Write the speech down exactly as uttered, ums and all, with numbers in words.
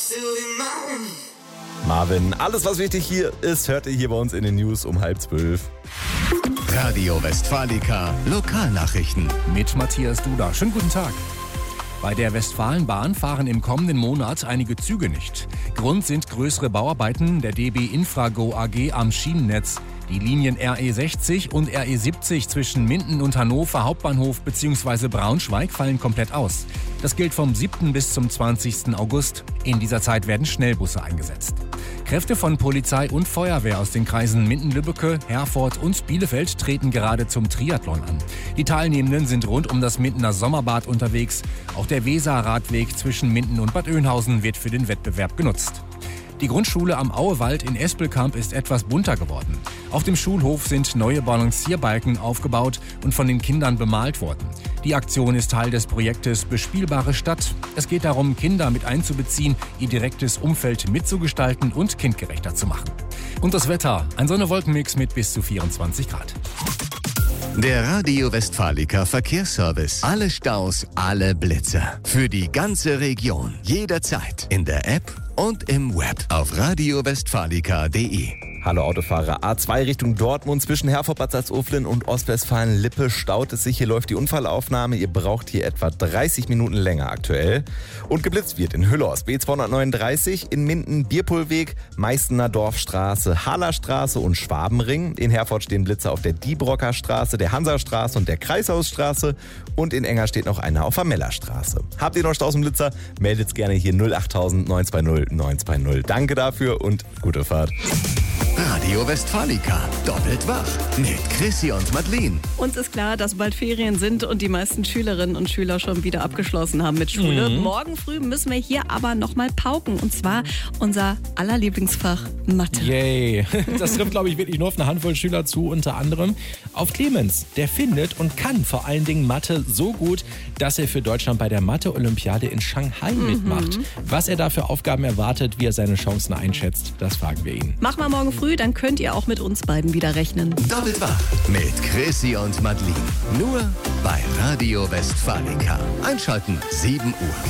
Marvin, alles was wichtig hier ist, hört ihr hier bei uns in den News um halb zwölf. Radio Westfalica Lokalnachrichten Mit Matthias Duda. Schönen guten Tag. Bei der Westfalenbahn fahren im kommenden Monat einige Züge nicht. Grund sind größere Bauarbeiten der D B Infrago A G am Schienennetz. Die Linien R E sechzig und R E siebzig zwischen Minden und Hannover Hauptbahnhof bzw. Braunschweig fallen komplett aus. Das gilt vom siebten bis zum zwanzigsten August. In dieser Zeit werden Schnellbusse eingesetzt. Kräfte von Polizei und Feuerwehr aus den Kreisen Minden-Lübbecke, Herford und Bielefeld treten gerade zum Triathlon an. Die Teilnehmenden sind rund um das Mindener Sommerbad unterwegs. Auch der Weser-Radweg zwischen Minden und Bad Oeynhausen wird für den Wettbewerb genutzt. Die Grundschule am Auewald in Espelkamp ist etwas bunter geworden. Auf dem Schulhof sind neue Balancierbalken aufgebaut und von den Kindern bemalt worden. Die Aktion ist Teil des Projektes Bespielbare Stadt. Es geht darum, Kinder mit einzubeziehen, ihr direktes Umfeld mitzugestalten und kindgerechter zu machen. Und das Wetter, ein Sonne-Wolken-Mix mit bis zu vierundzwanzig Grad. Der Radio Westfalica Verkehrsservice. Alle Staus, alle Blitzer. Für die ganze Region. Jederzeit. In der App und im Web. Auf radio westfalica punkt de. Hallo Autofahrer, A zwei Richtung Dortmund zwischen Herford, Bad Salzuflen und Ostwestfalen-Lippe staut es sich. Hier läuft die Unfallaufnahme. Ihr braucht hier etwa dreißig Minuten länger aktuell. Und geblitzt wird in Hüllhorst B zweihundertneununddreißig, in Minden Bierpulweg, Meißener Dorfstraße, Hallerstraße und Schwabenring. In Herford stehen Blitzer auf der Diebrocker Straße, der Hansastraße und der Kreishausstraße. Und in Enger steht noch einer auf der Mellerstraße. Habt ihr noch Staus und Blitzer? Meldet's gerne hier null acht null neun zwei null neun zwei null. Danke dafür und gute Fahrt. Radio Westfalica. Doppelt wach. Mit Chrissy und Madeleine. Uns ist klar, dass bald Ferien sind und die meisten Schülerinnen und Schüler schon wieder abgeschlossen haben mit Schule. Mhm. Morgen früh müssen wir hier aber nochmal pauken. Und zwar unser aller Lieblingsfach Mathe. Yay. Das trifft, glaube ich, wirklich nur auf eine Handvoll Schüler zu. Unter anderem auf Clemens. Der findet und kann vor allen Dingen Mathe so gut, dass er für Deutschland bei der Mathe-Olympiade in Shanghai mhm. mitmacht. Was er da für Aufgaben erwartet, wie er seine Chancen einschätzt, das fragen wir ihn. Machen wir morgen früh, dann könnt ihr auch mit uns beiden wieder rechnen. Doppelt wach mit Chrissy und Madeleine. Nur bei Radio Westfalica. Einschalten sieben Uhr.